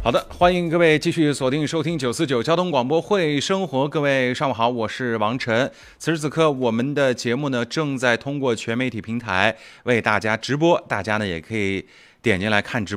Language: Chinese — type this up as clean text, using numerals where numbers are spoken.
好的，欢迎各位继续锁定收听949交通广播会生活。各位上午好，我是王晨。此时此刻，我们的节目呢正在通过全媒体平台为大家直播，大家呢也可以点进来看直播。